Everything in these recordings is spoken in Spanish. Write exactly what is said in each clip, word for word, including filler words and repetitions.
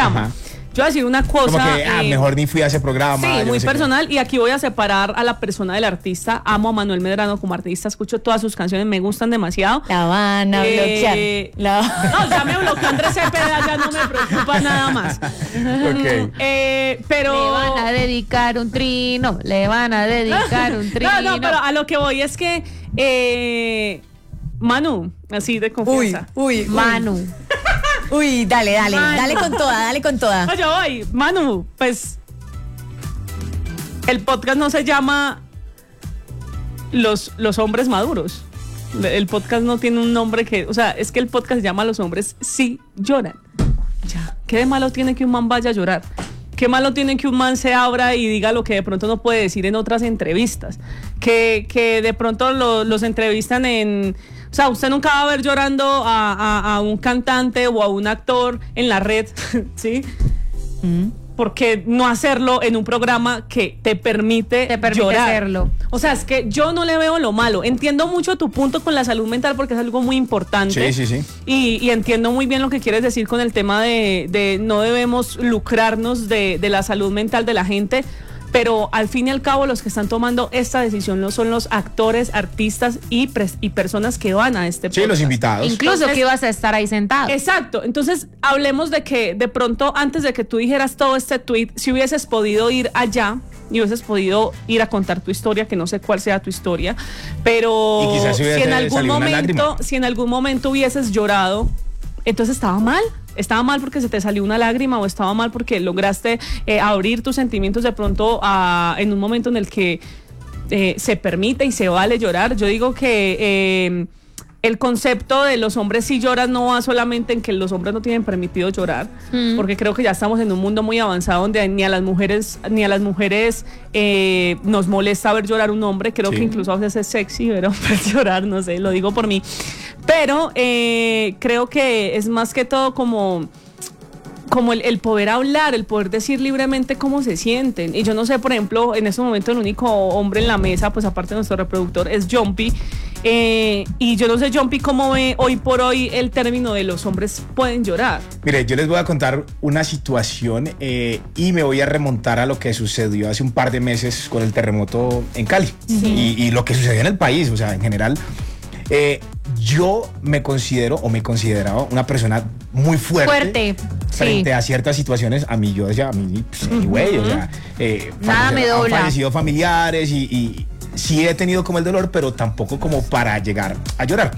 programa. Ajá. Yo voy a decir una cosa. Como que, ah, eh, mejor ni fui a ese programa. Sí, muy no personal. Qué. Y aquí voy a separar a la persona del artista. Amo a Manuel Medrano como artista. Escucho todas sus canciones, me gustan demasiado. La van a eh, bloquear. La... No, ya me bloqueó Andrés Cepeda, ya no me preocupa nada más. Ok. Eh, pero... Le van a dedicar un trino. Le van a dedicar un trino. No, no, pero a lo que voy es que... Eh, Manu, así de confianza. Uy, uy, Manu. Uy, dale, dale, Manu. dale con toda, dale con toda. No, yo voy, Manu, pues el podcast no se llama Los, los hombres maduros. El podcast no tiene un nombre que, o sea, es que el podcast se llama Los hombres sí lloran. Ya. ¿Qué de malo tiene que un man vaya a llorar? ¿Qué malo tiene que un man se abra y diga lo que de pronto no puede decir en otras entrevistas? Que, que de pronto lo, los entrevistan en... O sea, usted nunca va a ver llorando a, a, a un cantante o a un actor en la red, ¿sí? Mm. ¿Por qué no hacerlo en un programa que te permite, te permite llorar? Hacerlo. O sea, es que yo no le veo lo malo. Entiendo mucho tu punto con la salud mental porque es algo muy importante. Sí, sí, sí. Y, y entiendo muy bien lo que quieres decir con el tema de, de no debemos lucrarnos de, de la salud mental de la gente. Pero al fin y al cabo los que están tomando esta decisión no son los actores, artistas y, pres- y personas que van a este podcast. Sí, los invitados. Incluso Entonces, que ibas a estar ahí sentado. Exacto. Entonces hablemos de que de pronto antes de que tú dijeras todo este tweet, si hubieses podido ir allá y hubieses podido ir a contar tu historia, que no sé cuál sea tu historia, pero y quizás si, si en algún momento, si en algún momento hubieses llorado, entonces estaba mal. Estaba mal porque se te salió una lágrima o estaba mal porque lograste eh, abrir tus sentimientos de pronto a, en un momento en el que eh, se permite y se vale llorar. Yo digo que eh, el concepto de los hombres sí lloran no va solamente en que los hombres no tienen permitido llorar, mm. porque creo que ya estamos en un mundo muy avanzado donde ni a las mujeres ni a las mujeres eh, nos molesta ver llorar un hombre. Creo sí. que incluso a veces es sexy ver a hombres llorar, no sé, lo digo por mí. Pero eh, creo que es más que todo como, como el, el poder hablar, el poder decir libremente cómo se sienten. Y yo no sé, por ejemplo, en este momento el único hombre en la mesa, pues aparte de nuestro reproductor, es Jumpy. Eh, y yo no sé, Jumpy, cómo ve hoy por hoy el término de los hombres pueden llorar. Mire, yo les voy a contar una situación eh, y me voy a remontar a lo que sucedió hace un par de meses con el terremoto en Cali. Sí. Y, y lo que sucedió en el país, o sea, en general. Eh, yo me considero o me consideraba una persona muy fuerte, fuerte frente sí. a ciertas situaciones. A mí, yo decía, a mí, pues, uh-huh. güey, o sea, eh, nada me dobla. Han fallecido familiares y, y sí he tenido como el dolor, pero tampoco como para llegar a llorar.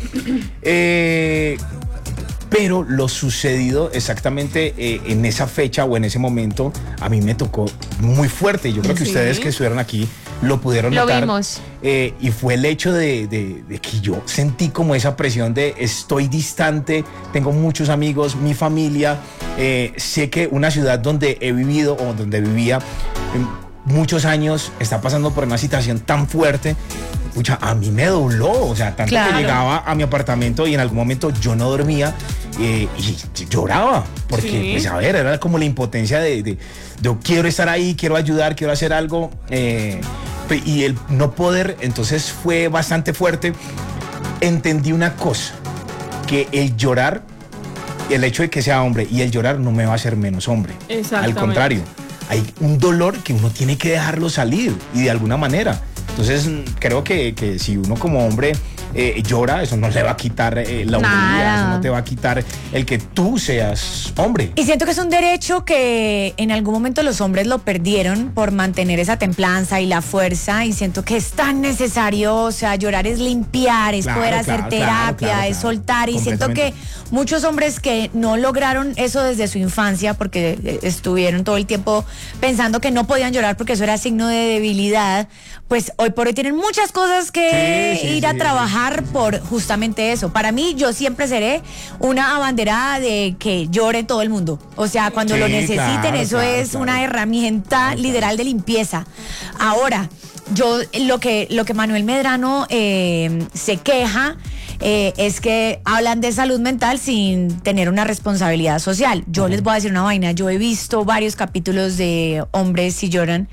Eh, pero lo sucedido exactamente eh, en esa fecha o en ese momento, a mí me tocó muy fuerte. Yo creo que sí. ustedes que estuvieron aquí lo pudieron lo notar. Vimos. Eh, y fue el hecho de, de, de que yo sentí como esa presión de estoy distante, tengo muchos amigos, mi familia, eh, sé que una ciudad donde he vivido o donde vivía eh, muchos años está pasando por una situación tan fuerte. Pucha, a mí me dobló, o sea, tanto claro. que llegaba a mi apartamento y en algún momento yo no dormía eh, y lloraba, porque, sí. pues, a ver, era como la impotencia de, de, de quiero estar ahí, quiero ayudar, quiero hacer algo, eh, y el no poder, entonces fue bastante fuerte. Entendí una cosa, que el llorar, el hecho de que sea hombre y el llorar no me va a hacer menos hombre, al contrario, hay un dolor que uno tiene que dejarlo salir y de alguna manera. Entonces creo que, que si uno como hombre eh, llora, eso no le va a quitar eh, la humanidad, eso no te va a quitar el que tú seas hombre. Y siento que es un derecho que en algún momento los hombres lo perdieron por mantener esa templanza y la fuerza, y siento que es tan necesario, o sea, llorar es limpiar, es claro, poder hacer claro, terapia, claro, claro, es soltar, y siento que muchos hombres que no lograron eso desde su infancia, porque estuvieron todo el tiempo pensando que no podían llorar porque eso era signo de debilidad, pues hoy por hoy tienen muchas cosas que sí, sí, ir sí, a trabajar sí. por justamente eso. Para mí, yo siempre seré una abanderada de que llore todo el mundo. O sea, cuando sí, lo necesiten, claro, eso claro, es claro. una herramienta claro, literal de limpieza. Ahora, yo lo que, lo que Manuel Medrano eh, se queja eh, es que hablan de salud mental sin tener una responsabilidad social. Yo uh-huh. les voy a decir una vaina. Yo he visto varios capítulos de Hombres Si Lloran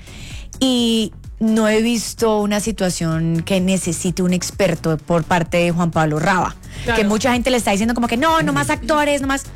y no he visto una situación que necesite un experto por parte de Juan Pablo Raba. Claro. Que mucha gente le está diciendo como que no, no más actores, no más...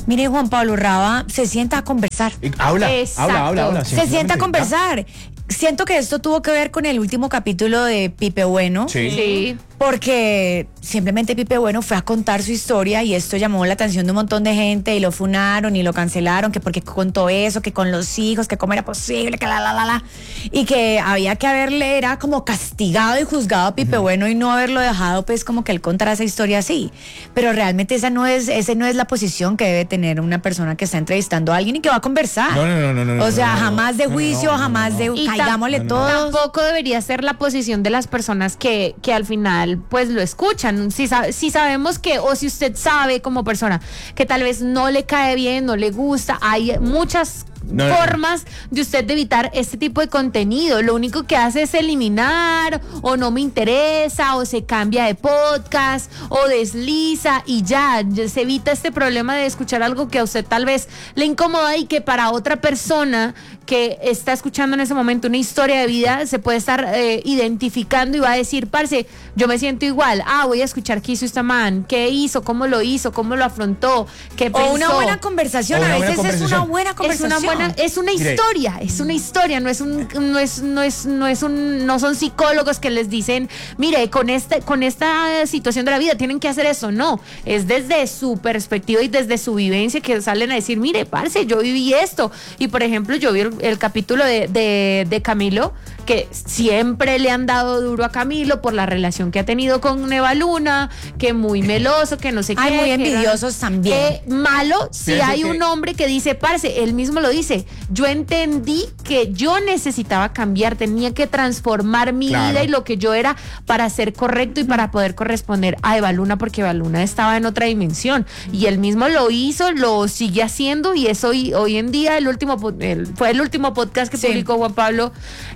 Mire, Juan Pablo Raba se sienta a conversar. Y habla, habla, habla, habla. Se sienta a conversar. Siento que esto tuvo que ver con el último capítulo de Pipe Bueno. Sí. Sí. Porque simplemente Pipe Bueno fue a contar su historia y esto llamó la atención de un montón de gente y lo funaron y lo cancelaron, que porque contó eso, que con los hijos, que cómo era posible, que la, la, la, la. Y que había que haberle, era como castigado y juzgado a Pipe uh-huh. Bueno y no haberlo dejado pues como que él contara esa historia así. Pero realmente esa no es, esa no es la posición que debe tener una persona que está entrevistando a alguien y que va a conversar. No, no, no, no. no o sea, no, no, jamás de no, juicio, no, no, jamás no, no. de caigámosle todos. Tampoco debería ser la posición de las personas que, que al final pues lo escuchan. Si, si sabemos que, o si usted sabe como persona que tal vez no le cae bien, no le gusta, hay muchas No, formas no. de usted de evitar este tipo de contenido. Lo único que hace es eliminar, o no me interesa, o se cambia de podcast, o desliza y ya, ya se evita este problema de escuchar algo que a usted tal vez le incomoda y que para otra persona que está escuchando en ese momento una historia de vida se puede estar eh, identificando y va a decir, parce, yo me siento igual. Ah, voy a escuchar qué hizo esta man, qué hizo, cómo lo hizo, cómo lo afrontó, qué pensó. O una buena conversación, una a buena veces conversación. es una buena conversación. Es una buena, es una historia, mire. es una historia, no es un, no es, no es, no es un, no son psicólogos que les dicen, mire, con este, con esta situación de la vida tienen que hacer eso. No, es desde su perspectiva y desde su vivencia que salen a decir, mire, parce, yo viví esto. Y por ejemplo, yo vi el, el capítulo de, de, de Camilo, que siempre le han dado duro a Camilo por la relación que ha tenido con Eva Luna, que muy meloso, que no sé qué. Hay muy envidiosos era, también. Eh, malo, si Pienso hay que... un hombre que dice, parce, él mismo lo dice, yo entendí que yo necesitaba cambiar, tenía que transformar mi claro. vida y lo que yo era para ser correcto y para poder corresponder a Eva Luna, porque Eva Luna estaba en otra dimensión y él mismo lo hizo, lo sigue haciendo y es hoy, hoy en día el último, el, fue el último podcast que sí. publicó Juan Pablo,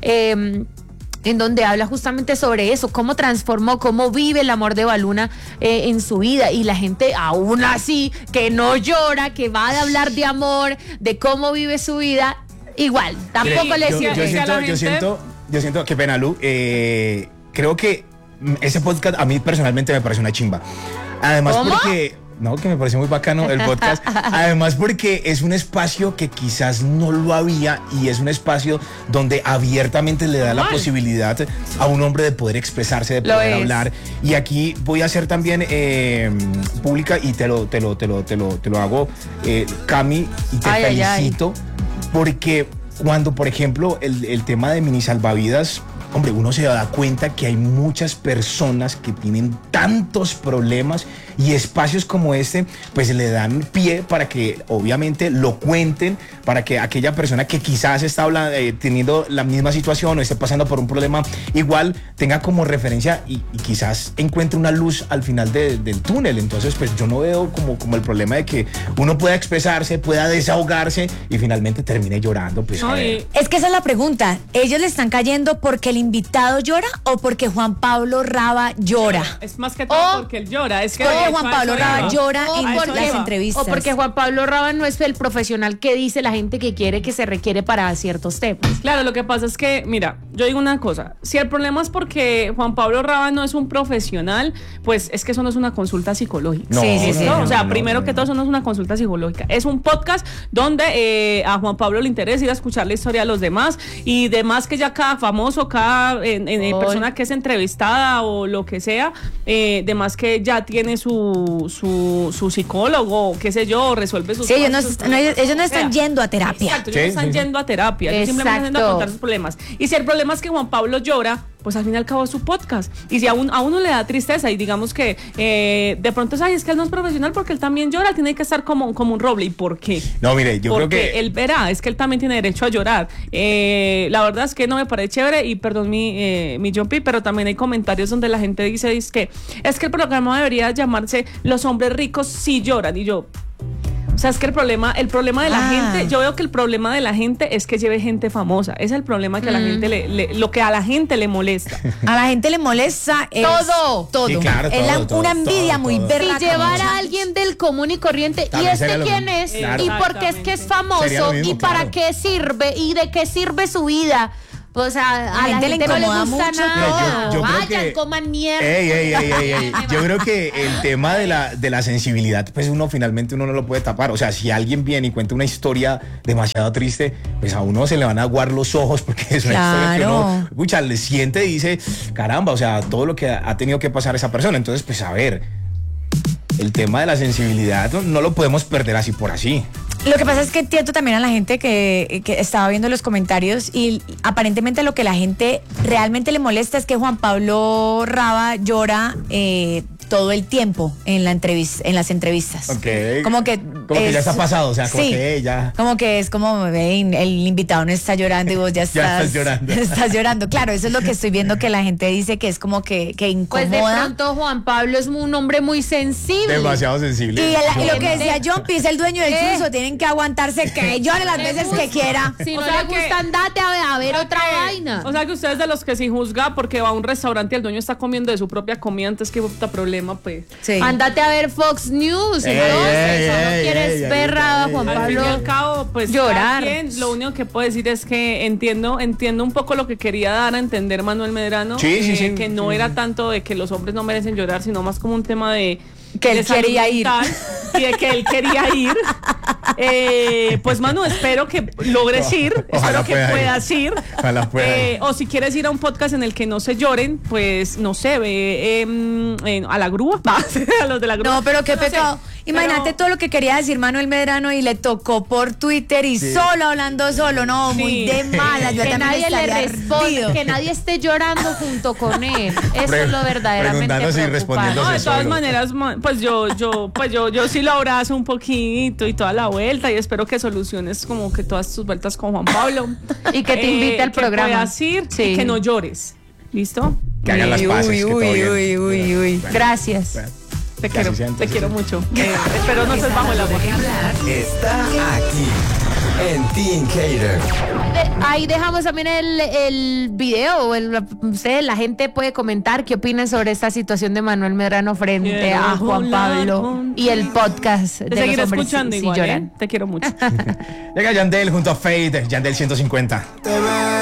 eh, en donde habla justamente sobre eso, cómo transformó, cómo vive el amor de Eva Luna eh, en su vida, y la gente aún así, que no llora, que va a hablar de amor, de cómo vive su vida, igual, tampoco Mire, le yo, sirve. yo, siento, gente... yo siento, yo siento, qué pena, Lu, eh, creo que ese podcast a mí personalmente me parece una chimba. Además ¿Cómo? porque... No, que me parece muy bacano el podcast. Además porque es un espacio que quizás no lo había y es un espacio donde abiertamente le da la posibilidad a un hombre de poder expresarse, de poder hablar. Y aquí voy a hacer también eh, pública y te lo, te lo, te lo, te lo, te lo hago, eh, Cami, y te ay, felicito ay, ay. porque cuando, por ejemplo, el, el tema de mini salvavidas, hombre, uno se da cuenta que hay muchas personas que tienen tantos problemas y espacios como este, pues le dan pie para que obviamente lo cuenten, para que aquella persona que quizás está hablando, eh, teniendo la misma situación o esté pasando por un problema igual, tenga como referencia y, y quizás encuentre una luz al final de, del túnel. Entonces, pues yo no veo como, como el problema de que uno pueda expresarse, pueda desahogarse y finalmente termine llorando. Pues, a ver. Es que esa es la pregunta. ¿Ellos le están cayendo porque el invitado llora o porque Juan Pablo Raba llora? Es más que todo o porque él llora. Es que porque Juan Pablo Raba llora o en porque, las entrevistas. O porque Juan Pablo Raba no es el profesional que dice la gente que quiere, que se requiere para ciertos temas. Claro, lo que pasa es que, mira, yo digo una cosa. Si el problema es porque Juan Pablo Raba no es un profesional, pues es que eso no es una consulta psicológica. No, sí, sí, sí. No, o sea, no, primero no, que no. todo, eso no es una consulta psicológica. Es un podcast donde eh, a Juan Pablo le interesa ir a escuchar la historia de los demás y demás que ya cada famoso, cada eh, eh, persona que es entrevistada o lo que sea, eh, demás que ya tiene su, su, su psicólogo, qué sé yo, resuelve sus Sí, ellos no, cosas, est- no, ellos, ellos no están o sea, yendo a terapia. Exacto, Sí, ellos no están sí, sí. yendo a terapia, ellos simplemente están yendo a Exacto. contar sus problemas. Y si el problema es que Juan Pablo llora, pues al fin y al cabo es su podcast. Y si a, un, a uno le da tristeza y digamos que eh, de pronto es, ay, es que él no es profesional porque él también llora, tiene que estar como, como un roble. ¿Y por qué? No, mire, yo porque creo que... él verá, es que él también tiene derecho a llorar. Eh, la verdad es que no me parece chévere y perdón mi, eh, mi Jumpy, pero también hay comentarios donde la gente dice, dice que es que el programa debería llamarse Los hombres ricos sí lloran. Y yo... O sea, es que el problema, el problema de la Ah. gente, yo veo que el problema de la gente es que lleve gente famosa. Ese es el problema que a la Mm. gente le, le- lo que a la gente le molesta. A la gente le molesta es Todo. todo. Sí, claro, es la- todo, todo, una envidia todo, muy todo. berraca. Si llevar muchachos. a alguien del común y corriente, ¿y También sería este lo quién mismo. es? Claro. ¿Y por qué es que es Exactamente. Sería famoso? lo mismo, ¿Y para claro. qué sirve? ¿Y de qué sirve su vida? O sea, a la gente, gente no le incomoda gusta mucho nada. Yo- yo creo Vayan, que- coman mierda. Ey, ey, ey, ey, ey. Yo creo que el tema de la, de la sensibilidad, pues uno finalmente uno no lo puede tapar. O sea, si alguien viene y cuenta una historia demasiado triste, pues a uno se le van a aguar los ojos porque es una historia que Claro. uno, escucha, le siente y dice, caramba, o sea, todo lo que ha tenido que pasar esa persona. Entonces, pues a ver, el tema de la sensibilidad no, no lo podemos perder así por así. Lo que pasa es que entiendo también a la gente que, que estaba viendo los comentarios y aparentemente lo que la gente realmente le molesta es que Juan Pablo Raba llora eh, todo el tiempo en la entrevista, en las entrevistas. Ok. Como que Como que ya es- está pasado, o sea, como sí, que ya. como que es como ven, el invitado no está llorando y vos ya estás, Ya estás llorando. estás llorando. Claro, eso es lo que estoy viendo que la gente dice que es como que, que Pues de incomoda. pronto Juan Pablo es un hombre muy sensible. Demasiado sensible. Y, el- y lo que Gente. decía John P es el dueño del ¿Qué? suso, tienen que aguantarse que llore las ¿Le veces gusta? que quiera. Si O no sea le que- gusta, andate a, a ver O sea otra que- vaina. O sea que ustedes de los que sí juzga porque va a un restaurante y el dueño está comiendo de su propia comida, antes que puta problema, pues. Sí. Andate a ver Fox News, Ey, entonces, ey, ¿o no ey, quieres ey, ver ey, a ey, Juan ey. Al fin y Pablo al cabo, pues llorar? cada quien, lo único que puedo decir es que entiendo, entiendo un poco lo que quería dar a entender Manuel Medrano, Sí, sí, eh, sí, que sí, no sí. era tanto de que los hombres no merecen llorar, sino más como un tema de Que él de salud quería ir. mental y de que él quería ir. Eh, pues Manu, espero que logres ir, Ojalá espero que pueda ir. puedas ir. Ojalá pueda Eh, ir. o si quieres ir a un podcast en el que no se lloren, pues no sé, ve em, eh, a la grúa, a los de la grúa. No, pero qué No sé, pecado. Imagínate pero- todo lo que quería decir Manuel Medrano y le tocó por Twitter y Sí. solo hablando solo, no, muy Sí. de malas. Yo Que también nadie le estaría responda, ardido. que nadie esté llorando junto con él. Eso Pre- es lo verdaderamente preguntándose y preocupante. respondiéndose. No, de todas solo. maneras, ma- pues yo, yo, pues yo, yo sí lo abrazo un poquito y toda la vuelta y espero que soluciones como que todas tus vueltas con Juan Pablo. Y que te invite al que programa. puedas ir Sí. y que no llores. ¿Listo? Que hagan las Uy, paces, uy, que todo uy, bien. uy, uy, uy. Bueno, Gracias. bueno. Te Que quiero, así sea, te entonces. quiero mucho. Eh, espero no estés bajo el agua. Está aquí en Teen Cater. De- ahí dejamos también el, el video. El, usted, la gente puede comentar qué opinan sobre esta situación de Manuel Medrano frente Quiero a Juan volar Pablo contigo. y el podcast Te de seguiré los hombres escuchando si, si igual, ¿eh? lloran. Te quiero mucho. Llega Yandel junto a Fade, Yandel ciento cincuenta. Te ves